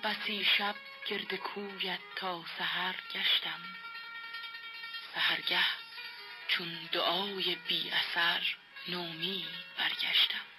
بسی شب گرد کویت تا سحر گشتم، سحرگه چون دعای بی اثر نومید برگشتم.